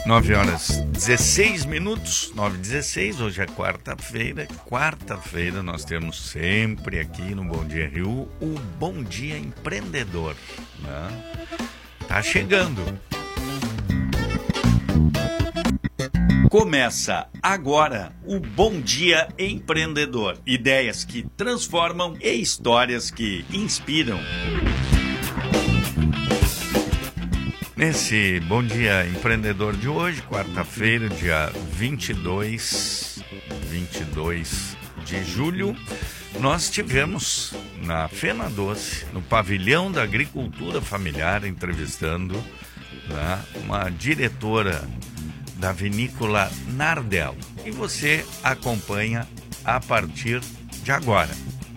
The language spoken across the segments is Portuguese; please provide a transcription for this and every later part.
9h16, 9h16, hoje é quarta-feira. Quarta-feira nós temos sempre aqui no Bom Dia Rio o Bom Dia Empreendedor, né? Tá chegando. Começa agora o Bom Dia Empreendedor. Ideias que transformam e histórias que inspiram. Nesse Bom Dia Empreendedor de hoje, quarta-feira, dia 22 de julho, nós tivemos na Fena Doce, no Pavilhão da Agricultura Familiar, entrevistando, né, uma diretora da vinícola Nardello. E você acompanha a partir de agora.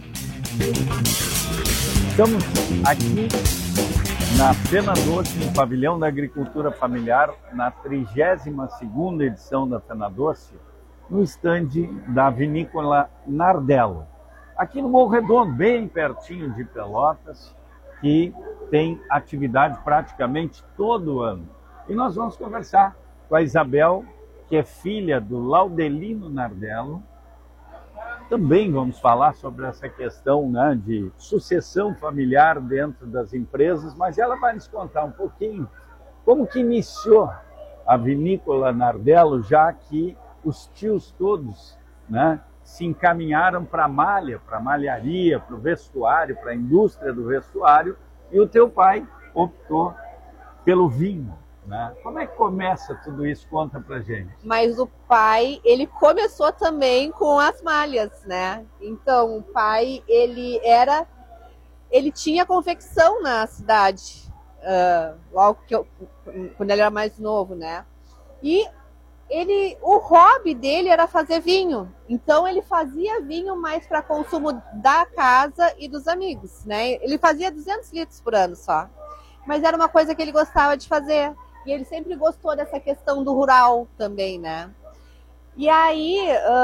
Estamos aqui na Fena Doce, no Pavilhão da Agricultura Familiar, na 32ª edição da Fena Doce, no estande da vinícola Nardello. Aqui no Morro Redondo, bem pertinho de Pelotas, que tem atividade praticamente todo ano. E nós vamos conversar com a Isabel, que é filha do Laudelino Nardello. Também vamos falar sobre essa questão, né, de sucessão familiar dentro das empresas, mas ela vai nos contar um pouquinho como que iniciou a vinícola Nardello, já que os tios todos, né, se encaminharam para a malha, para a malharia, para o vestuário, para a indústria do vestuário, e o teu pai optou pelo vinho. Né? Como é que começa tudo isso? Conta pra gente. Mas o pai, ele começou também com as malhas, né? Então, o pai, ele tinha confecção na cidade, logo quando ele era mais novo, né? E o hobby dele era fazer vinho. Então, ele fazia vinho mais para consumo da casa e dos amigos, né? Ele fazia 200 litros por ano só. Mas era uma coisa que ele gostava de fazer. E ele sempre gostou dessa questão do rural também, né? E aí,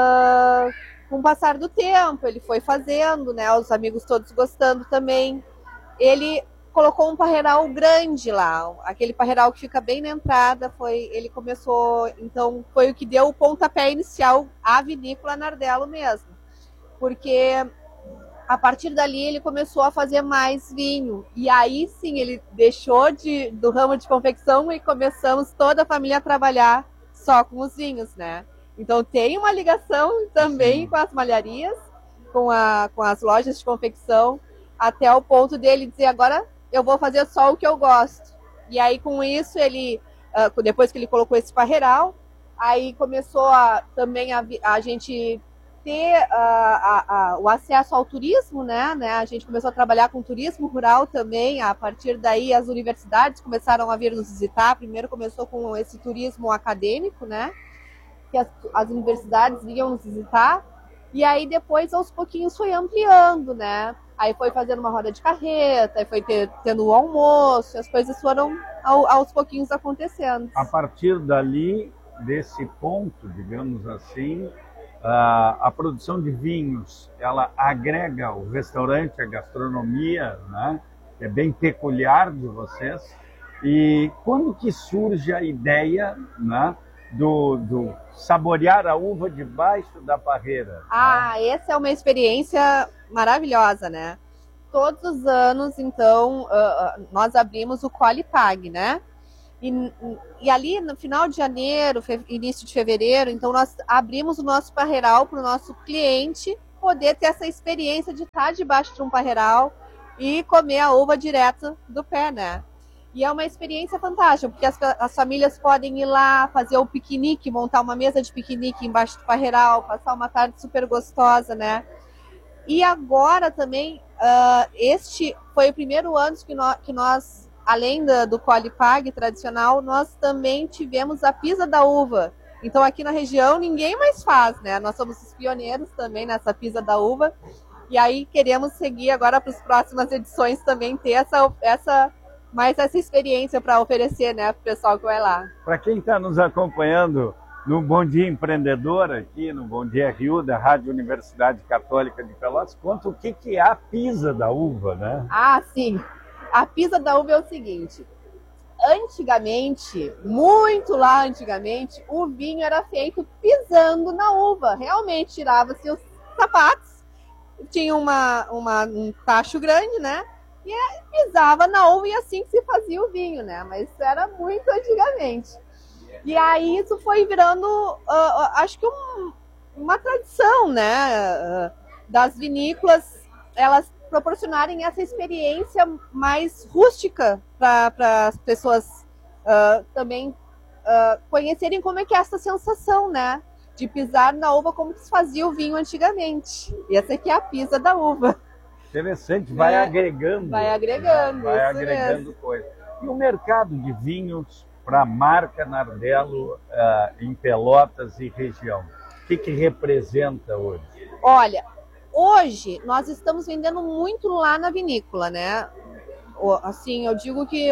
com o passar do tempo, ele foi fazendo, né? Os amigos todos gostando também. Ele colocou um parreiral grande lá, aquele parreiral que fica bem na entrada. Ele começou, então, foi o que deu o pontapé inicial à vinícola Nardello mesmo. Porque a partir dali ele começou a fazer mais vinho. E aí sim, ele deixou do ramo de confecção e começamos toda a família a trabalhar só com os vinhos, né? Então tem uma ligação também com as malharias, com as lojas de confecção, até o ponto dele dizer, agora eu vou fazer só o que eu gosto. E aí com isso ele, depois que ele colocou esse parreiral, aí começou também a gente ter o acesso ao turismo, né? A gente começou a trabalhar com turismo rural também. A partir daí as universidades começaram a vir nos visitar. Primeiro começou com esse turismo acadêmico, né? Que as universidades vinham nos visitar. E aí depois aos pouquinhos foi ampliando, né? Aí foi fazendo uma roda de carreta, aí foi tendo o almoço, as coisas foram aos pouquinhos acontecendo. A partir dali, desse ponto, digamos assim, a produção de vinhos, ela agrega o restaurante, a gastronomia, né? É bem peculiar de vocês. E quando que surge a ideia, né, do saborear a uva debaixo da parreira? Né? Essa é uma experiência maravilhosa, né? Todos os anos, então, nós abrimos o Colipag, né? E ali no final de janeiro, início de fevereiro, então nós abrimos o nosso parreiral para o nosso cliente poder ter essa experiência de estar debaixo de um parreiral e comer a uva direto do pé, né? E é uma experiência fantástica, porque as famílias podem ir lá fazer o piquenique, montar uma mesa de piquenique embaixo do parreiral, passar uma tarde super gostosa, né? E agora também, este foi o primeiro ano que nós além do Colipag tradicional, nós também tivemos a pisa da uva. Então aqui na região ninguém mais faz, né? Nós somos os pioneiros também nessa pisa da uva. E aí queremos seguir agora para as próximas edições também, ter essa experiência para oferecer, né, para o pessoal que vai lá. Para quem está nos acompanhando no Bom Dia Empreendedor, aqui no Bom Dia Rio, da Rádio Universidade Católica de Pelotas, conta o que é a pisa da uva, né? Sim. A pisa da uva é o seguinte, antigamente, muito lá antigamente, o vinho era feito pisando na uva. Realmente, tirava-se os sapatos, tinha um tacho grande, né? E pisava na uva e assim que se fazia o vinho, né? Mas isso era muito antigamente. E aí isso foi virando, acho que uma tradição, né? Das vinícolas, elas proporcionarem essa experiência mais rústica para as pessoas também conhecerem como é que é essa sensação, né? De pisar na uva como se fazia o vinho antigamente. E essa aqui é a pisa da uva. Interessante, vai agregando. Vai agregando, vai agregando coisa. E o mercado de vinhos para a marca Nardello em Pelotas e região? O que representa hoje? Olha, hoje nós estamos vendendo muito lá na vinícola, né? Assim, eu digo que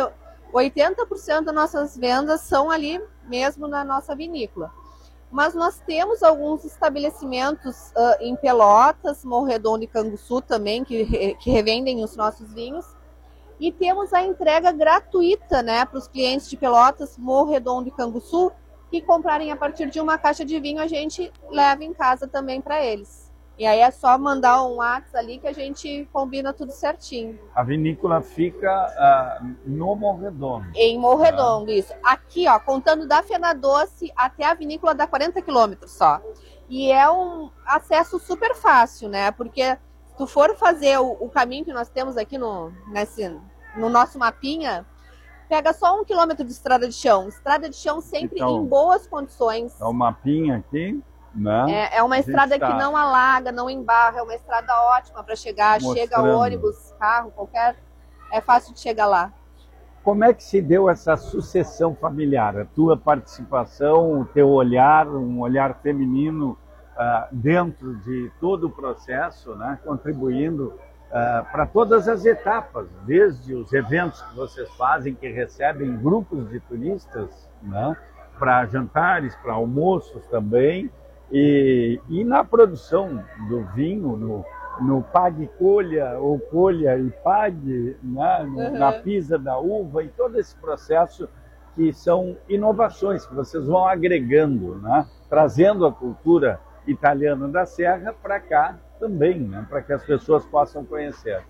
80% das nossas vendas são ali mesmo na nossa vinícola. Mas nós temos alguns estabelecimentos em Pelotas, Morro Redondo e Canguçu também, que revendem os nossos vinhos. E temos a entrega gratuita, né, para os clientes de Pelotas, Morro Redondo e Canguçu, que comprarem a partir de uma caixa de vinho, a gente leva em casa também para eles. E aí é só mandar um WhatsApp ali que a gente combina tudo certinho. A vinícola fica no Morro Redondo. Em Morro Redondo, isso. Aqui, ó, contando da Fena Doce até a vinícola dá 40 quilômetros só. E é um acesso super fácil, né? Porque se tu for fazer o caminho que nós temos aqui no nosso mapinha, pega só 1 quilômetro de estrada de chão. Estrada de chão sempre então, em boas condições. É o mapinha aqui. Né? É uma estrada que não alaga, não embarra, é uma estrada ótima para chegar. Mostrando. Chega ônibus, carro, qualquer. É fácil de chegar lá. Como é que se deu essa sucessão familiar? A tua participação, o teu olhar, um olhar feminino dentro de todo o processo, né? Contribuindo para todas as etapas, desde os eventos que vocês fazem, que recebem grupos de turistas, né? Para jantares, para almoços também. E na produção do vinho, no pague e colha, ou colha e pague, né? Na pisa da uva, e todo esse processo que são inovações que vocês vão agregando, né? Trazendo a cultura italiana da Serra para cá também, né? Para que as pessoas possam conhecer.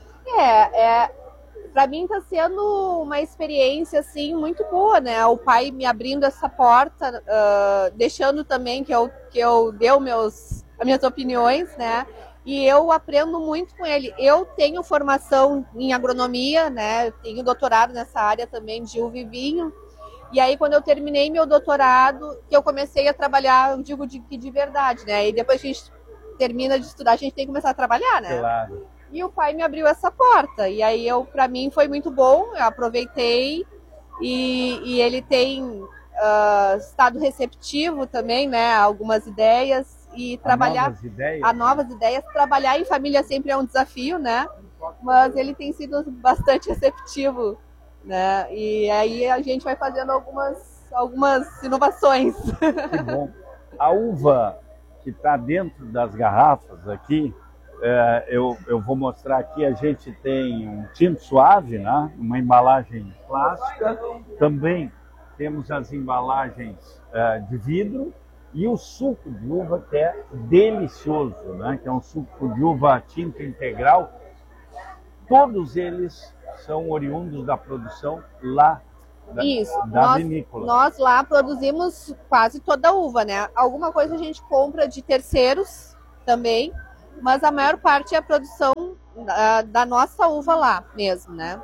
Para mim está sendo uma experiência assim muito boa, né? O pai me abrindo essa porta, deixando também que eu dê as minhas opiniões, né? E eu aprendo muito com ele. Eu tenho formação em agronomia, né? Tenho doutorado nessa área também de uva e vinho. E aí quando eu terminei meu doutorado, que eu comecei a trabalhar, eu digo que de verdade, né? E depois que a gente termina de estudar, a gente tem que começar a trabalhar, né? Claro. E o pai me abriu essa porta. E aí, para mim, foi muito bom. Eu aproveitei. E ele tem estado receptivo também, né? Algumas ideias. E trabalhar... novas ideias. Trabalhar em família sempre é um desafio, né? Mas ele tem sido bastante receptivo, né? E aí a gente vai fazendo algumas inovações. Que bom. A uva que está dentro das garrafas aqui, eu vou mostrar aqui, a gente tem um tinto suave, né? Uma embalagem plástica, também temos as embalagens de vidro e o suco de uva que é delicioso, né? Que é um suco de uva tinta integral. Todos eles são oriundos da produção lá da vinícola. Nós lá produzimos quase toda a uva, né? Alguma coisa a gente compra de terceiros também, mas a maior parte é a produção da nossa uva lá mesmo, né?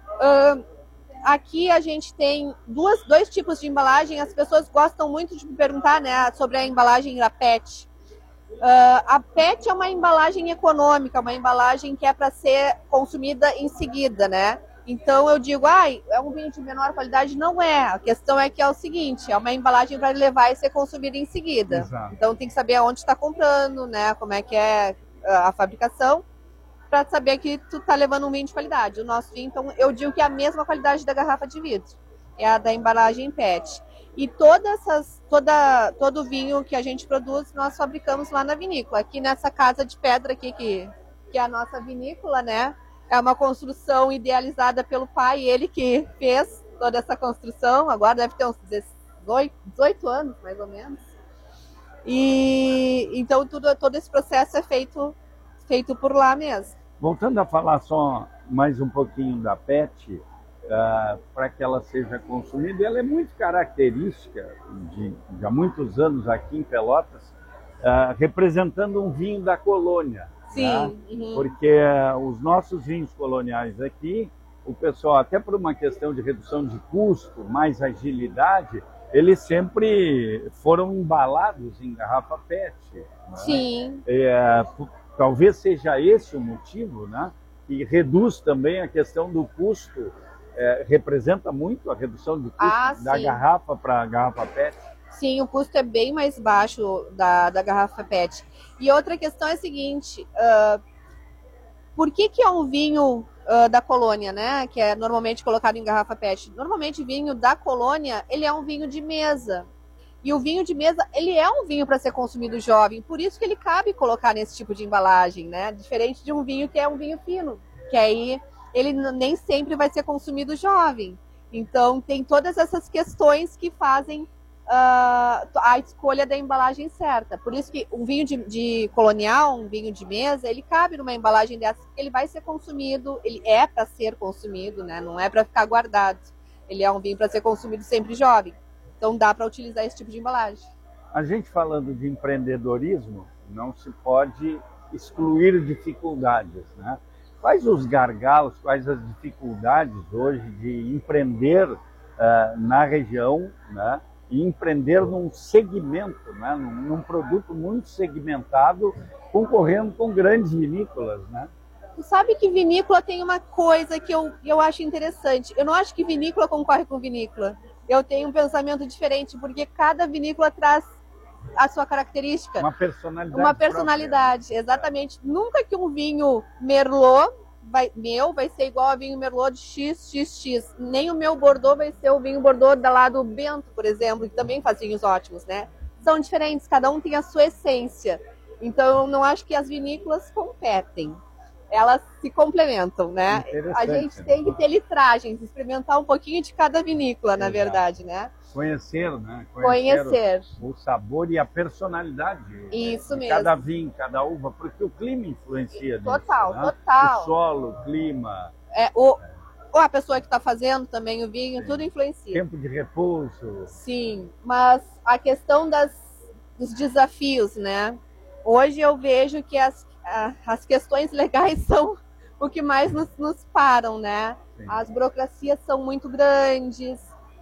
Aqui a gente tem dois tipos de embalagem. As pessoas gostam muito de me perguntar, né, sobre a embalagem da PET. A PET é uma embalagem econômica, uma embalagem que é para ser consumida em seguida, né? Então eu digo, é um vinho de menor qualidade? Não é. A questão é que é o seguinte, é uma embalagem para levar e ser consumida em seguida. Exato. Então tem que saber aonde está comprando, né? Como é que é a fabricação, para saber que tu tá levando um vinho de qualidade. O nosso vinho, então, eu digo que é a mesma qualidade da garrafa de vidro. É a da embalagem PET. E todo vinho que a gente produz, nós fabricamos lá na vinícola. Aqui nessa casa de pedra aqui, que é a nossa vinícola, né? É uma construção idealizada pelo pai, ele que fez. toda essa construção, agora deve ter uns 18 anos, mais ou menos. E então todo esse processo é feito por lá mesmo. Voltando a falar só mais um pouquinho da PET, para que ela seja consumida, ela é muito característica de há muitos anos aqui em Pelotas, representando um vinho da colônia. Sim. Né? Uhum. Porque os nossos vinhos coloniais aqui, o pessoal, até por uma questão de redução de custo, mais agilidade, eles sempre foram embalados em garrafa PET. Né? Sim. Talvez seja esse o motivo, né? Que reduz também a questão do custo, representa muito a redução do custo da garrafa para a garrafa PET. Sim, o custo é bem mais baixo da garrafa PET. E outra questão é a seguinte, por que é um vinho da colônia, né, que é normalmente colocado em garrafa PET? Normalmente vinho da colônia, ele é um vinho de mesa. E o vinho de mesa, ele é um vinho para ser consumido jovem, por isso que ele cabe colocar nesse tipo de embalagem, né? Diferente de um vinho que é um vinho fino, que aí ele nem sempre vai ser consumido jovem. Então tem todas essas questões que fazem a escolha da embalagem certa. Por isso que um vinho de colonial, um vinho de mesa, ele cabe numa embalagem dessa, porque ele vai ser consumido, ele é para ser consumido, né? Não é para ficar guardado. Ele é um vinho para ser consumido sempre jovem. Então dá para utilizar esse tipo de embalagem. A gente falando de empreendedorismo, não se pode excluir dificuldades, né? Quais os gargalos, quais as dificuldades hoje de empreender na região, né? E empreender num segmento, né? Num produto muito segmentado, concorrendo com grandes vinícolas, né? Tu sabe que vinícola tem uma coisa que eu acho interessante. Eu não acho que vinícola concorre com vinícola. Eu tenho um pensamento diferente, porque cada vinícola traz a sua característica. Uma personalidade. Uma personalidade, própria. Exatamente. Nunca que um vinho Merlot vai ser igual a vinho Merlot de XXX. Nem o meu Bordeaux vai ser o vinho Bordeaux da lá do Bento, por exemplo, que também faz vinhos ótimos, né? São diferentes, cada um tem a sua essência. Então, eu não acho que as vinícolas competem. Elas se complementam, né? A gente tem que ter litragens, experimentar um pouquinho de cada vinícola, na verdade, né? Conhecer, né? Conhecer. O sabor e a personalidade. Isso de mesmo. cada vinho, cada uva, porque o clima influencia nisso, Total, né? total. O solo, o clima. Ou a pessoa que está fazendo também o vinho, sim, tudo influencia. Tempo de repouso. Sim, mas a questão dos desafios, né? Hoje eu vejo que as questões legais são o que mais nos param, né? Sim. As burocracias são muito grandes,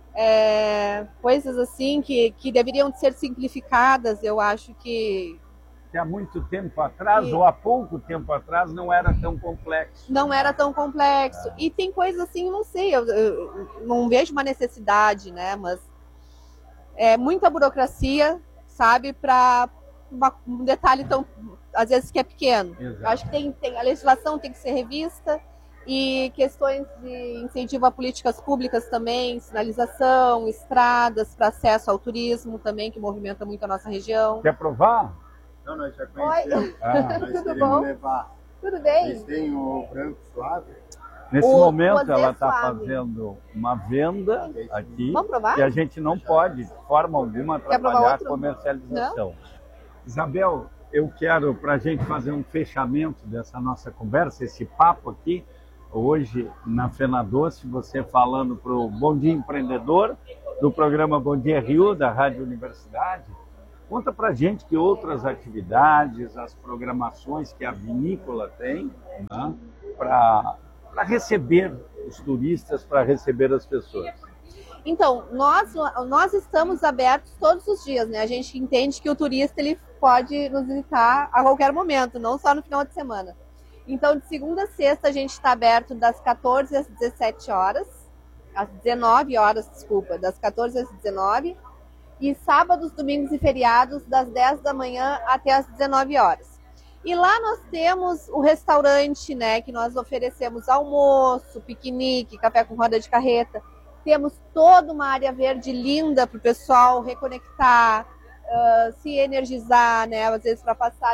coisas assim que deveriam ser simplificadas, eu acho que há muito tempo atrás, ou há pouco tempo atrás, não era tão complexo. Não era tão complexo. E tem coisas assim, não sei, eu não vejo uma necessidade, né? Mas é muita burocracia, sabe, para um detalhe tão, às vezes, que é pequeno. Exato. Eu acho que a legislação tem que ser revista, e questões de incentivo a políticas públicas também, sinalização, estradas para acesso ao turismo também, que movimenta muito a nossa região. Quer provar? Não, nós já conhecemos. Nós tudo bom? Levar. Tudo bem? Eles têm o branco suave. Nesse momento ela está fazendo uma venda aqui. Vamos provar? E a gente não pode, de forma alguma, atrapalhar a comercialização. Não? Isabel, eu quero, para a gente fazer um fechamento dessa nossa conversa, esse papo aqui, hoje na FenaDoce, você falando para o Bom Dia Empreendedor, do programa Bom Dia Rio, da Rádio Universidade. Conta para a gente que outras atividades, as programações que a vinícola tem, né, para receber os turistas, para receber as pessoas. Então, nós estamos abertos todos os dias, né? A gente entende que o turista ele pode nos visitar a qualquer momento, não só no final de semana. Então, de segunda a sexta, a gente está aberto das 14 às 17 horas, às 19 horas, desculpa, das 14 às 19, e sábados, domingos e feriados, das 10 da manhã até as 19 horas. E lá nós temos o restaurante, né, que nós oferecemos almoço, piquenique, café com roda de carreta. Temos toda uma área verde linda para o pessoal reconectar, se energizar, né, às vezes para passar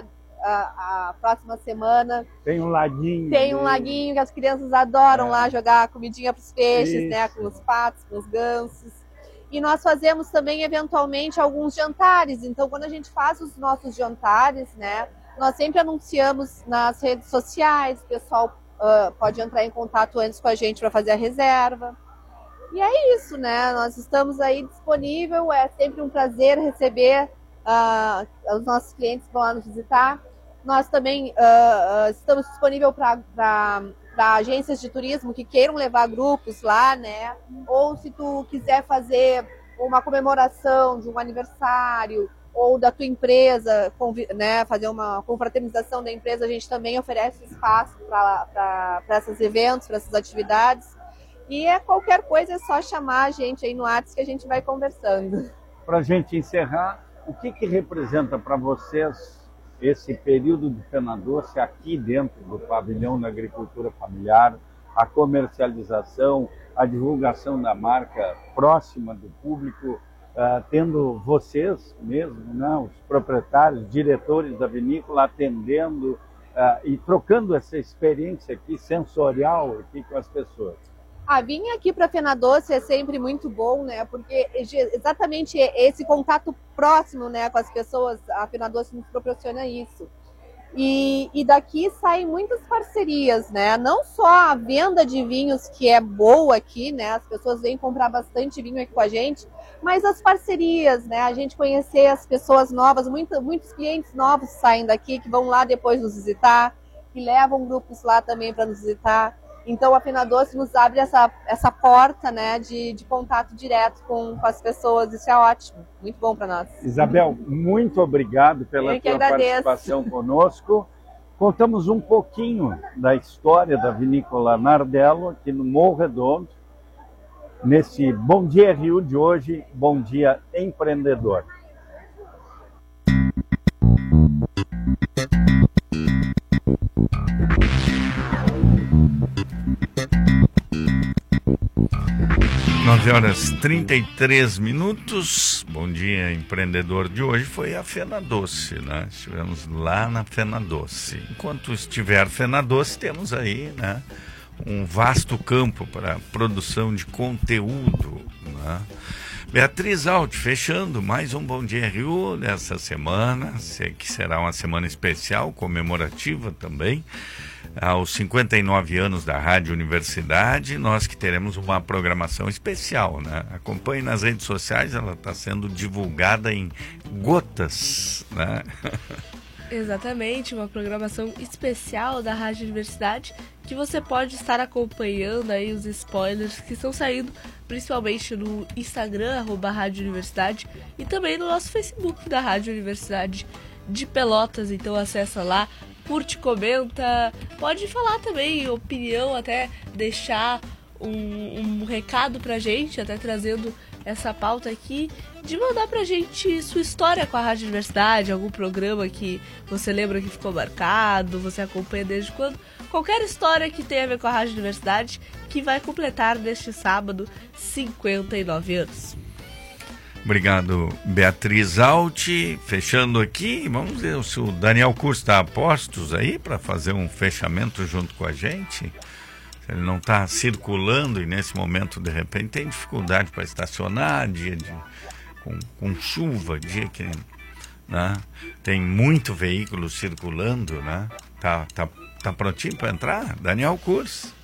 a próxima semana. Tem um laguinho. Tem um laguinho que as crianças adoram lá jogar comidinha para os peixes, Isso. né? Com os patos, com os gansos. E nós fazemos também, eventualmente, alguns jantares. Então, quando a gente faz os nossos jantares, né? Nós sempre anunciamos nas redes sociais, o pessoal pode entrar em contato antes com a gente para fazer a reserva. E é isso, né? Nós estamos aí disponível, é sempre um prazer receber os nossos clientes que vão lá nos visitar. Nós também estamos disponíveis para agências de turismo que queiram levar grupos lá, né? Ou se tu quiser fazer uma comemoração de um aniversário ou da tua empresa, né? Fazer uma confraternização da empresa, a gente também oferece espaço para esses eventos, para essas atividades. E qualquer coisa é só chamar a gente aí no WhatsApp que a gente vai conversando. Para a gente encerrar, o que representa para vocês esse período de Fena Doce aqui dentro do pavilhão da agricultura familiar, a comercialização, a divulgação da marca próxima do público, tendo vocês mesmo, né, os proprietários, diretores da vinícola atendendo e trocando essa experiência aqui sensorial aqui com as pessoas? Vir aqui para Fena Doce é sempre muito bom, né? Porque exatamente esse contato próximo, né, com as pessoas, a Fena Doce nos proporciona isso. E daqui saem muitas parcerias, né? Não só a venda de vinhos, que é boa aqui, né? As pessoas vêm comprar bastante vinho aqui com a gente, mas as parcerias, né? A gente conhecer as pessoas novas, muitos clientes novos saem daqui, que vão lá depois nos visitar, que levam grupos lá também para nos visitar. Então a Fena Doce nos abre essa porta, né, de contato direto com as pessoas. Isso é ótimo, muito bom para nós. Isabel, muito obrigado pela tua participação conosco. Contamos um pouquinho da história da vinícola Nardello aqui no Morro Redondo, nesse Bom Dia Rio de hoje, Bom Dia Empreendedor. Nove horas 33 minutos. Bom Dia Empreendedor de hoje foi a Fena Doce, né? Estivemos lá na Fena Doce. Enquanto estiver Fena Doce, temos aí, né, um vasto campo para produção de conteúdo, né? Beatriz Alt, fechando mais um Bom Dia Rio dessa semana, que será uma semana especial, comemorativa também, aos 59 anos da Rádio Universidade. Nós que teremos uma programação especial, né? Acompanhe nas redes sociais, ela está sendo divulgada em gotas, né? Exatamente, uma programação especial da Rádio Universidade, que você pode estar acompanhando aí os spoilers que estão saindo, principalmente no Instagram, @Rádio Universidade, e também no nosso Facebook da Rádio Universidade de Pelotas. Então acessa lá, curte, comenta, pode falar também opinião, até deixar um recado pra gente, até trazendo essa pauta aqui, de mandar pra gente sua história com a Rádio Universidade, algum programa que você lembra que ficou marcado, você acompanha desde quando, qualquer história que tenha a ver com a Rádio Universidade, que vai completar neste sábado 59 anos. Obrigado, Beatriz Alt. Fechando aqui, vamos ver se o Daniel Curso está a postos aí para fazer um fechamento junto com a gente. Se ele não está circulando e nesse momento, de repente, tem dificuldade para estacionar, com chuva, dia que, né, tem muito veículo circulando, né? Tá prontinho para entrar? Daniel Curso.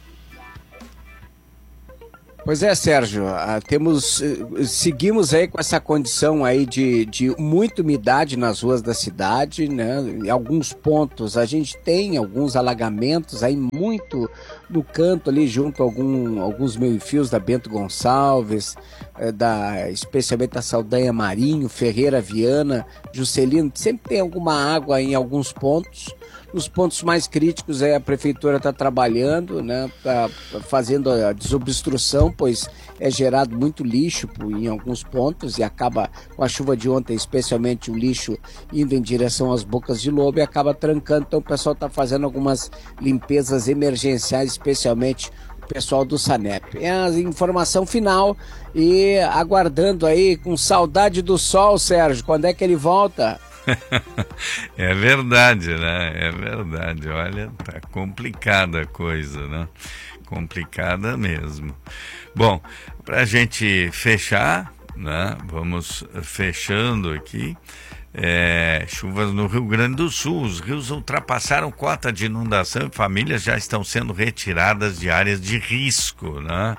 Pois é, Sérgio, seguimos aí com essa condição aí de muita umidade nas ruas da cidade, né? Em alguns pontos a gente tem alguns alagamentos aí muito no canto ali junto a alguns meio-fios da Bento Gonçalves, especialmente da Saldanha Marinho, Ferreira Viana, Juscelino, sempre tem alguma água em alguns pontos. Nos pontos mais críticos a prefeitura está trabalhando, né, fazendo a desobstrução, pois é gerado muito lixo em alguns pontos e acaba, com a chuva de ontem, especialmente o lixo indo em direção às bocas de lobo e acaba trancando. Então o pessoal está fazendo algumas limpezas emergenciais, especialmente o pessoal do SANEP. É a informação final e aguardando aí com saudade do sol, Sérgio, quando é que ele volta? É verdade, né? É verdade. Olha, tá complicada a coisa, né? Complicada mesmo. Bom, para a gente fechar, né? Vamos fechando aqui. Chuvas no Rio Grande do Sul. Os rios ultrapassaram cota de inundação e famílias já estão sendo retiradas de áreas de risco, né?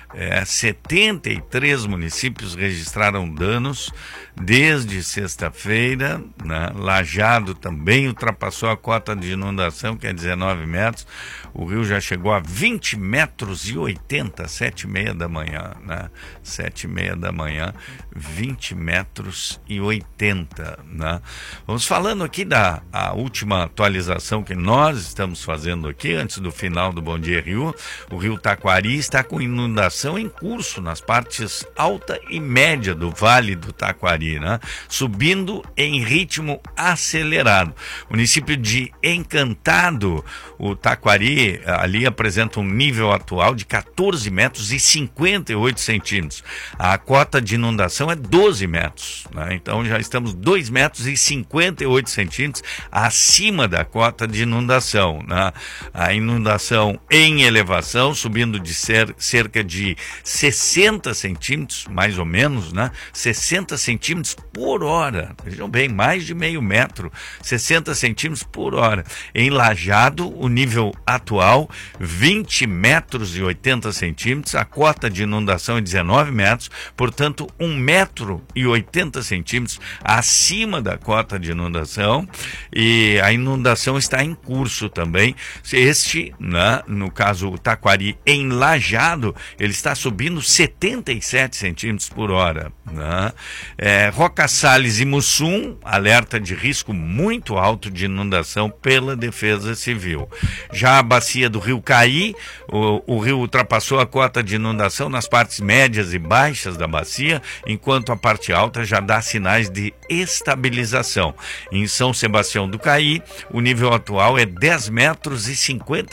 73 municípios registraram danos desde sexta-feira, né? Lajeado também ultrapassou a cota de inundação, que é 19 metros. O rio já chegou a 20 metros e 80, 7h30 da manhã, né? 7h30 da manhã, 20 metros e 80, né? Vamos falando aqui da última atualização que nós estamos fazendo aqui, antes do final do Bom Dia Rio. O rio Taquari está com inundação em curso nas partes alta e média do Vale do Taquari, né? Subindo em ritmo acelerado. O município de Encantado, o Taquari, ali apresenta um nível atual de 14 metros e 58 centímetros. A cota de inundação é 12 metros, né? Então já estamos 2 metros e 58 centímetros acima da cota de inundação, né? A inundação em elevação, subindo de cerca de 60 centímetros, mais ou menos, né? 60 centímetros por hora. Vejam bem, mais de meio metro, 60 centímetros por hora. Em Lajeado, o nível atual, 20 metros e 80 centímetros. A cota de inundação é 19 metros, portanto, 1 metro e 80 centímetros acima da cota de inundação. E a inundação está em curso também. Né, no caso, o Taquari em Lajeado, ele está subindo 77 centímetros por hora, né? Roca Salles e Mussum, alerta de risco muito alto de inundação pela Defesa Civil. Já a bacia do Rio Caí, o rio ultrapassou a cota de inundação nas partes médias e baixas da bacia, enquanto a parte alta já dá sinais de estabilização. Em São Sebastião do Caí, o nível atual é 10 metros e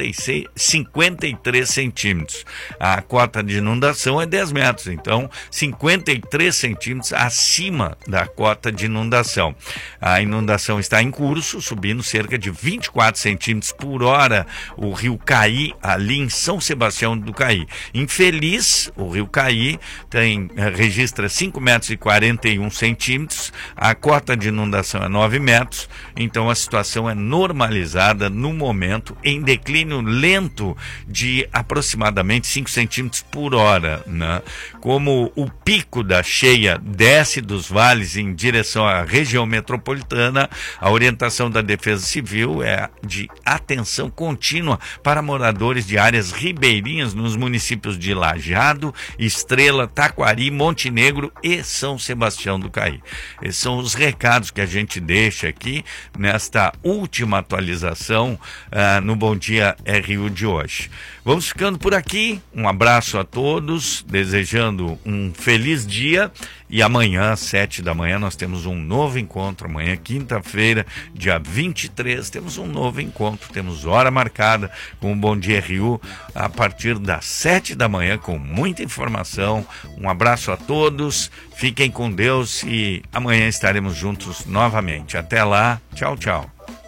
53 centímetros. A cota de inundação é 10 metros, então 53 centímetros acima da cota de inundação. A inundação está em curso, subindo cerca de 24 centímetros por hora. O rio Caí, ali em São Sebastião do Caí. Infeliz, o rio Caí registra 5 metros e 41 centímetros, a cota de inundação é 9 metros, então a situação é normalizada no momento, em declínio lento de aproximadamente 5 centímetros por hora, né? Como o pico da cheia desce dos vales em direção à região metropolitana, a orientação da Defesa Civil é de atenção contínua para moradores de áreas ribeirinhas nos municípios de Lajeado, Estrela, Taquari, Montenegro e São Sebastião do Caí. Esses são os recados que a gente deixa aqui nesta última atualização no Bom Dia RU de hoje. Vamos ficando por aqui, um abraço a todos, desejando um feliz dia, e amanhã às 7 da manhã nós temos um novo encontro. Amanhã, quinta-feira, dia 23, temos um novo encontro, temos hora marcada com o Bom Dia RU a partir das 7 da manhã, com muita informação. Um abraço a todos, fiquem com Deus e amanhã estaremos juntos novamente. Até lá, tchau, tchau.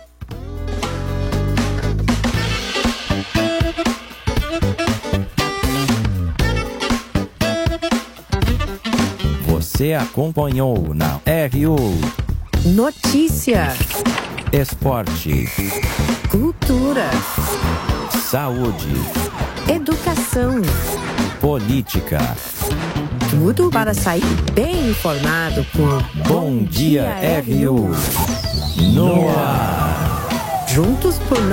Você acompanhou na RU Notícia, Esporte, Cultura, Saúde, Educação, Política. Tudo para sair bem informado por Bom Dia RU no ar. Juntos por